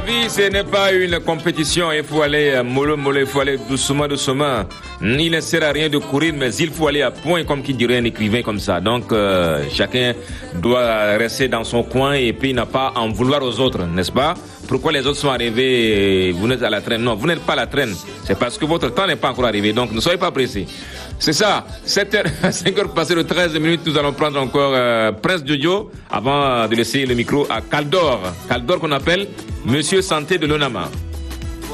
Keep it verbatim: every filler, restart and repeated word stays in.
vie, ce n'est pas une compétition. Il faut aller mollo, mollo, il faut aller doucement, doucement. Il ne sert à rien de courir, mais il faut aller à point, comme qui dirait un écrivain comme ça. Donc, euh, chacun doit rester dans son coin et puis n'a pas à en vouloir aux autres, n'est-ce pas? Pourquoi les autres sont arrivés et vous n'êtes à la traîne? Non, vous n'êtes pas à la traîne. C'est parce que votre temps n'est pas encore arrivé. Donc, ne soyez pas pressés. C'est ça. sept heures, cinq heures passées de treize minutes, nous allons prendre encore euh, Prince Jojo avant de laisser le micro à Caldor. Caldor qu'on appelle Monsieur Santé de l'Onama.